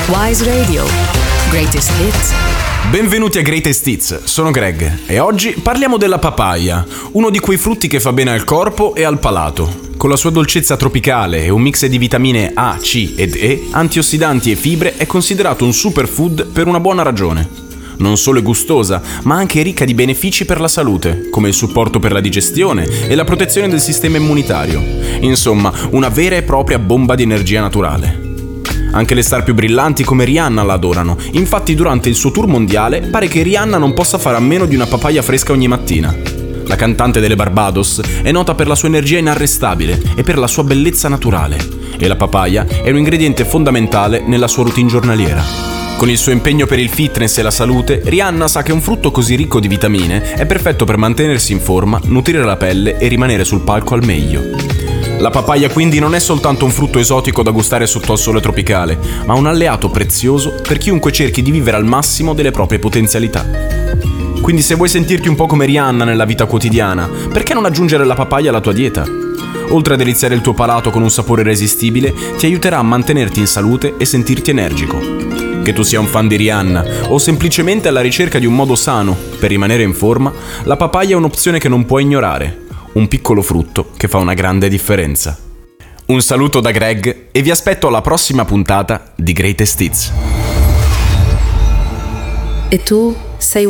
Wise Radio. Greatest Hits. Benvenuti a Greatest Hits, sono Greg e oggi parliamo della papaya, uno di quei frutti che fa bene al corpo e al palato. Con la sua dolcezza tropicale e un mix di vitamine A, C ed E, antiossidanti e fibre, è considerato un superfood per una buona ragione. Non solo è gustosa, ma anche ricca di benefici per la salute, come il supporto per la digestione e la protezione del sistema immunitario. Insomma, una vera e propria bomba di energia naturale. Anche le star più brillanti come Rihanna la adorano, infatti durante il suo tour mondiale pare che Rihanna non possa fare a meno di una papaya fresca ogni mattina. La cantante delle Barbados è nota per la sua energia inarrestabile e per la sua bellezza naturale, e la papaya è un ingrediente fondamentale nella sua routine giornaliera. Con il suo impegno per il fitness e la salute, Rihanna sa che un frutto così ricco di vitamine è perfetto per mantenersi in forma, nutrire la pelle e rimanere sul palco al meglio. La papaya quindi non è soltanto un frutto esotico da gustare sotto al sole tropicale, ma un alleato prezioso per chiunque cerchi di vivere al massimo delle proprie potenzialità. Quindi se vuoi sentirti un po' come Rihanna nella vita quotidiana, perché non aggiungere la papaya alla tua dieta? Oltre a deliziare il tuo palato con un sapore irresistibile, ti aiuterà a mantenerti in salute e sentirti energico. Che tu sia un fan di Rihanna o semplicemente alla ricerca di un modo sano per rimanere in forma, la papaya è un'opzione che non puoi ignorare. Un piccolo frutto che fa una grande differenza. Un saluto da Greg e vi aspetto alla prossima puntata di Greatest Hits. E tu sei